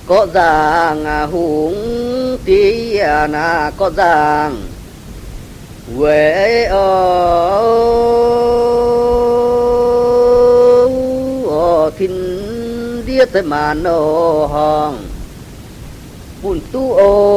có giang hùng tí na có giang quê thiên địa tới mà nô hong bùn tu ô